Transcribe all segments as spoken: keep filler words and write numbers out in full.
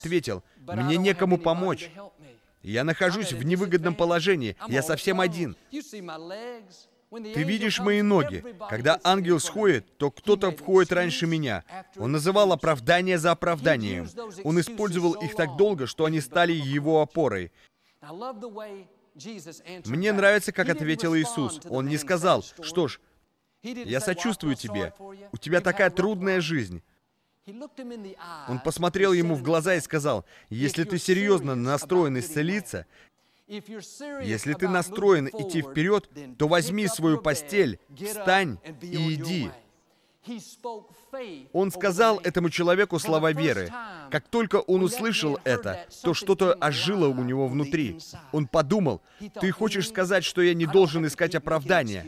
ответил: «Мне некому помочь. Я нахожусь в невыгодном положении. Я совсем один. Ты видишь мои ноги. Когда ангел сходит, то кто-то входит раньше меня». Он называл оправдание за оправданием. Он использовал их так долго, что они стали его опорой. Мне нравится, как ответил Иисус. Он не сказал: «Что ж, я сочувствую тебе. У тебя такая трудная жизнь». Он посмотрел ему в глаза и сказал: «Если ты серьезно настроен исцелиться, если ты настроен идти вперед, то возьми свою постель, встань и иди». Он сказал этому человеку слова веры. Как только он услышал это, то что-то ожило у него внутри. Он подумал: «Ты хочешь сказать, что я не должен искать оправдания?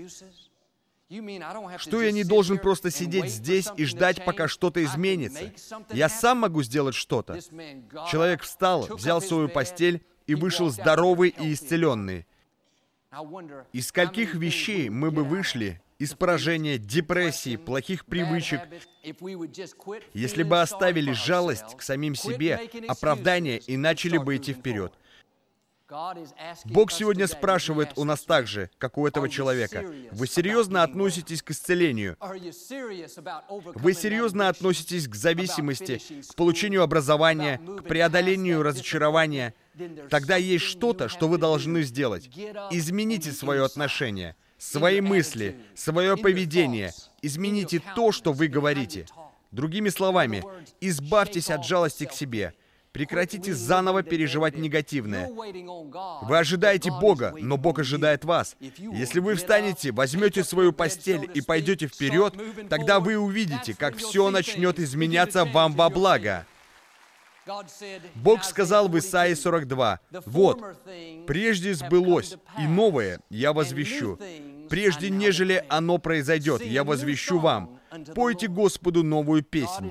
Что я не должен просто сидеть здесь и ждать, пока что-то изменится? Я сам могу сделать что-то». Человек встал, взял свою постель и вышел здоровый и исцеленный. Из скольких вещей мы бы вышли из поражения, депрессии, плохих привычек, если бы оставили жалость к самим себе, оправдание и начали бы идти вперед. Бог сегодня спрашивает у нас так же, как у этого человека: вы серьезно относитесь к исцелению? Вы серьезно относитесь к зависимости, к получению образования, к преодолению разочарования? Тогда есть что-то, что вы должны сделать. Измените свое отношение, свои мысли, свое поведение. Измените то, что вы говорите. Другими словами, избавьтесь от жалости к себе. Прекратите заново переживать негативное. Вы ожидаете Бога, но Бог ожидает вас. Если вы встанете, возьмете свою постель и пойдете вперед, тогда вы увидите, как все начнет изменяться вам во благо. Бог сказал в Исаии сорок два: «Вот, прежде сбылось, и новое я возвещу. Прежде, нежели оно произойдет, я возвещу вам. Пойте Господу новую песнь».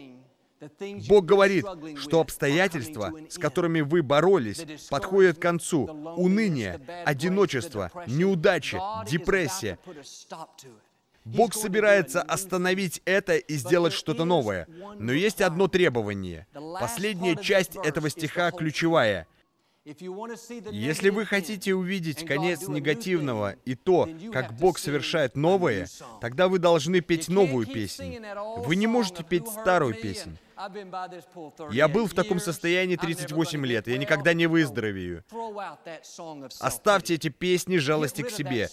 Бог говорит, что обстоятельства, с которыми вы боролись, подходят к концу. Уныние, одиночество, неудачи, депрессия. Бог собирается остановить это и сделать что-то новое. Но есть одно требование. Последняя часть этого стиха ключевая. Если вы хотите увидеть конец негативного и то, как Бог совершает новое, тогда вы должны петь новую песнь. Вы не можете петь старую песнь. Я был в таком состоянии тридцать восемь лет, и я никогда не выздоровею. Оставьте эти песни жалости к себе.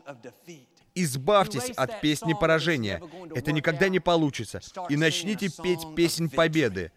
Избавьтесь от песни поражения. Это никогда не получится. И начните петь песнь победы.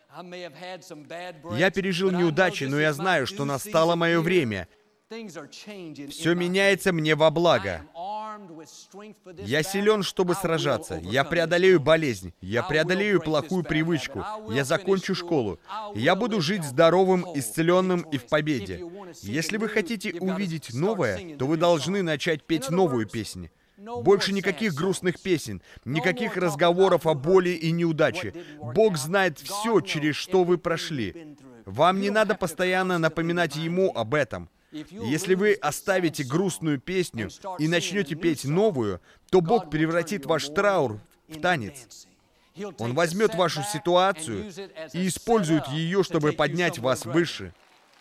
Я пережил неудачи, но я знаю, что настало мое время. Все меняется мне во благо. Я силен, чтобы сражаться. Я преодолею болезнь. Я преодолею плохую привычку. Я закончу школу. Я буду жить здоровым, исцеленным и в победе. Если вы хотите увидеть новое, то вы должны начать петь новую песнь. Больше никаких грустных песен, никаких разговоров о боли и неудаче. Бог знает все, через что вы прошли. Вам не надо постоянно напоминать Ему об этом. Если вы оставите грустную песню и начнете петь новую, то Бог превратит ваш траур в танец. Он возьмет вашу ситуацию и использует ее, чтобы поднять вас выше.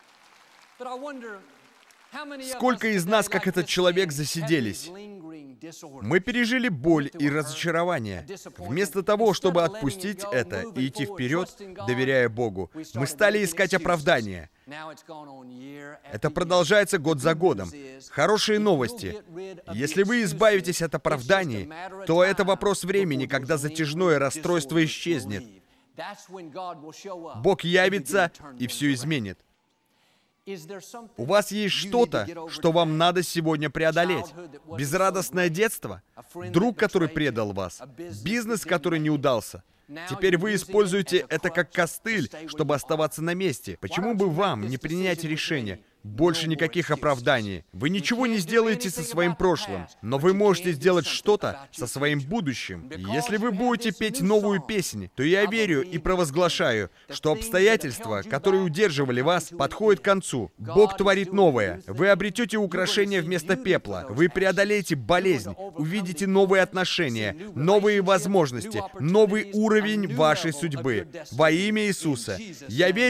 Сколько из нас, как этот человек, засиделись? Мы пережили боль и разочарование. Вместо того, чтобы отпустить это и идти вперед, доверяя Богу, мы стали искать оправдания. Это продолжается год за годом. Хорошие новости. Если вы избавитесь от оправданий, то это вопрос времени, когда затяжное расстройство исчезнет. Бог явится и все изменит. У вас есть что-то, что вам надо сегодня преодолеть. Безрадостное детство, друг, который предал вас, бизнес, который не удался. Теперь вы используете это как костыль, чтобы оставаться на месте. Почему бы вам не принять решение? Больше никаких оправданий. Вы ничего не сделаете со своим прошлым, но вы можете сделать что-то со своим будущим. Если вы будете петь новую песнь, то я верю и провозглашаю, что обстоятельства, которые удерживали вас, подходят к концу. Бог творит новое. Вы обретете украшение вместо пепла. Вы преодолеете болезнь, увидите новые отношения, новые возможности, новый уровень вашей судьбы. Во имя Иисуса. Я верю,